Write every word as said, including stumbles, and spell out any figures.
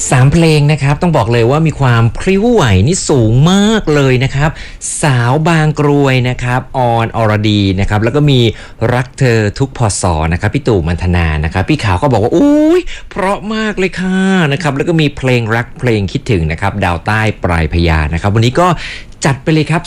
สามเพลงนะครับต้องบอกเลยว่ามีความพริ้วไหวนี่สูงมากเลยนะครับสาวบางกรวยนะครับออนอรดีนะครับแล้วก็มีรักเธอทุกพศนะครับพี่ตู่มันธนานะครับพี่ขาวก็บอกว่าอุ้ยเพราะมากเลยค่ะนะครับแล้วก็มีเพลงรักเพลงคิดถึงนะครับดาวใต้ปลายพญานะครับวันนี้ก็จัดไปเลยครับ